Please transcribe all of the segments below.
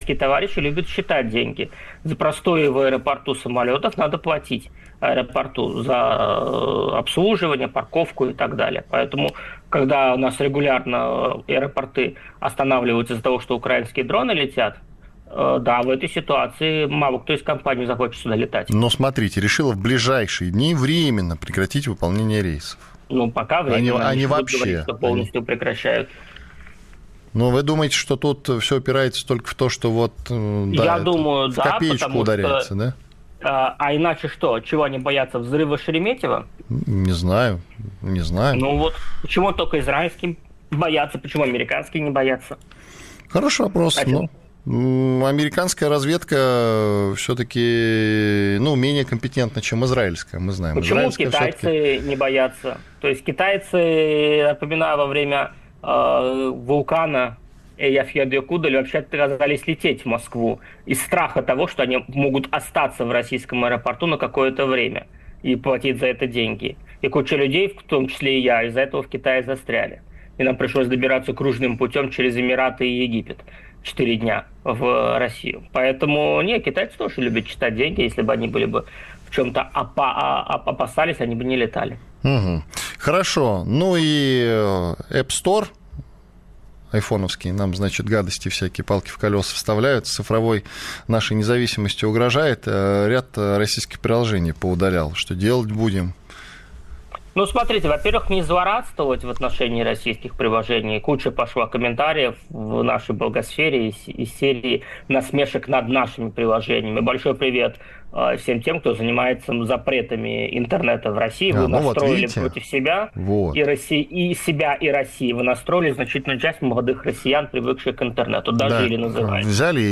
китайские товарищи любят считать деньги. За простое в аэропорту самолетов надо платить аэропорту за обслуживание, парковку и так далее. Поэтому, когда у нас регулярно аэропорты останавливаются из-за того, что украинские дроны летят, да, в этой ситуации мало кто из компаний захочет сюда летать. Но смотрите, решила в ближайшие дни временно прекратить выполнение рейсов. Ну, пока временно. Они вообще говорить, что полностью прекращают. Но вы думаете, что тут все опирается только в то, что вот Я думаю, в копеечку ударяется, что... да? А иначе что? Чего они боятся? Взрыва Шереметьево? Не знаю. Ну вот, почему только израильские боятся, почему американские не боятся? Хороший вопрос. Американская разведка все-таки менее компетентна, чем израильская, мы знаем. Почему китайцы не боятся? То есть китайцы, напоминаю, во время вулкана Эйяфьядо-Кудаль вообще отказались лететь в Москву из страха того, что они могут остаться в российском аэропорту на какое-то время и платить за это деньги. И куча людей, в том числе и я, из-за этого в Китае застряли. И нам пришлось добираться кружным путем через Эмираты и Египет 4 дня в Россию. Поэтому, китайцы тоже любят читать деньги. Если бы они были бы в чем-то опасались, они бы не летали. Угу. Хорошо. Ну и App Store айфоновский, нам, гадости всякие, палки в колеса вставляют, цифровой нашей независимости угрожает. Ряд российских приложений поудалял. Что делать будем? Ну, смотрите, во-первых, не злорадствовать в отношении российских приложений. Куча пошла комментариев в нашей блогосфере из серии насмешек над нашими приложениями. Большой привет всем тем, кто занимается запретами интернета в России. Вы настроили против себя и себя, и России. Вы настроили значительную часть молодых россиян, привыкших к интернету. Дожили, называется. Взяли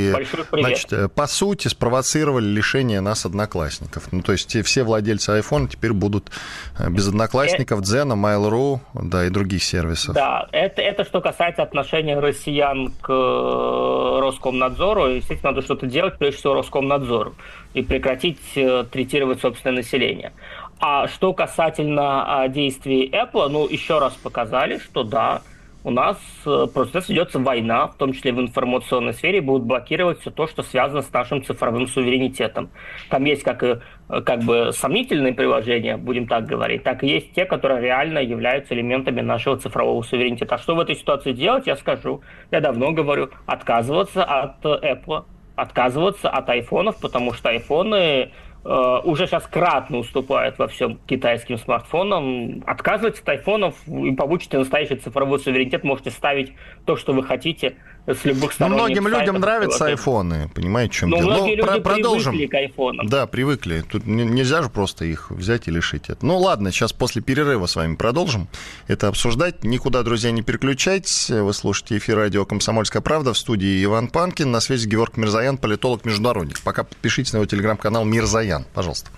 и, по сути, спровоцировали лишение нас одноклассников. Ну, то есть все владельцы айфона теперь будут без одноклассников, Дзена, Mail.ru, да, и других сервисов. Да, это что касается отношения россиян к Роскомнадзору. Естественно, надо что-то делать, прежде всего, Роскомнадзору. И прекратить третировать собственное население. А что касательно действий Apple, еще раз показали, что да, у нас просто ведется война, в том числе в информационной сфере, будут блокировать все то, что связано с нашим цифровым суверенитетом. Там есть как бы сомнительные приложения, будем так говорить, так и есть те, которые реально являются элементами нашего цифрового суверенитета. А что в этой ситуации делать, я скажу. Я давно говорю, отказываться от Apple, отказываться от айфонов, потому что айфоны уже сейчас кратно уступают во всем китайским смартфонам. Отказывайтесь от айфонов и получите настоящий цифровой суверенитет. Можете ставить то, что вы хотите с любых сторон. Многим людям нравятся айфоны, понимаете, в чем дело. Многие люди привыкли к айфонам. Да, привыкли. Тут нельзя же просто их взять и лишить этого. Ну ладно, сейчас после перерыва с вами продолжим это обсуждать. Никуда, друзья, не переключайтесь. Вы слушаете эфир радио «Комсомольская правда». В студии Иван Панкин. На связи Георг Мирзоян, политолог-международник. Пока подпишитесь на его телеграм-канал «Мирзоян». Пожалуйста.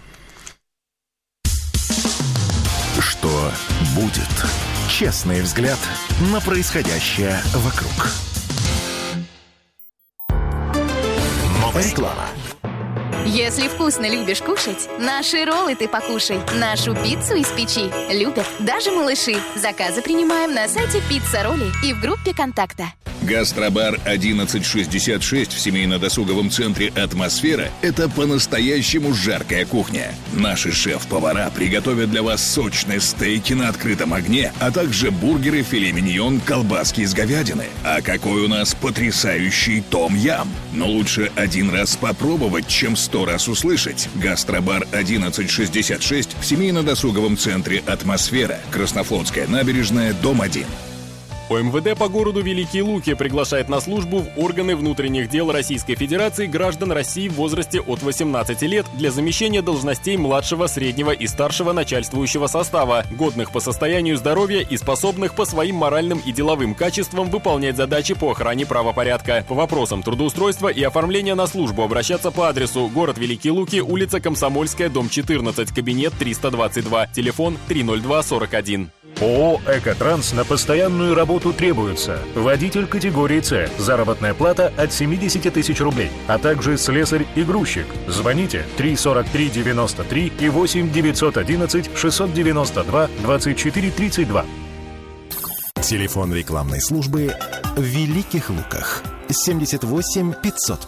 Что будет? Честный взгляд на происходящее вокруг. Реклама. Если вкусно любишь кушать, наши роллы ты покушай. Нашу пиццу из печи любят даже малыши. Заказы принимаем на сайте «Пицца Ролли» и в группе «Контакта». Гастробар 1166 в семейно-досуговом центре «Атмосфера» — это по-настоящему жаркая кухня. Наши шеф-повара приготовят для вас сочные стейки на открытом огне, а также бургеры, филе миньон, колбаски из говядины. А какой у нас потрясающий том-ям! Но лучше один раз попробовать, чем 100 раз услышать. Гастробар 1166 в семейно-досуговом центре «Атмосфера», Краснофлотская набережная, дом 1. ОМВД по городу Великие Луки приглашает на службу в органы внутренних дел Российской Федерации граждан России в возрасте от 18 лет для замещения должностей младшего, среднего и старшего начальствующего состава, годных по состоянию здоровья и способных по своим моральным и деловым качествам выполнять задачи по охране правопорядка. По вопросам трудоустройства и оформления на службу обращаться по адресу: город Великие Луки, улица Комсомольская, дом 14, кабинет 322, телефон 30241. ООО «Экотранс» на постоянную работу требуется. Водитель категории С. Заработная плата от 70 тысяч рублей. А также слесарь и грузчик. Звоните 343-93 и 8-911-692-24-32. Телефон рекламной службы в Великих Луках. 78 500.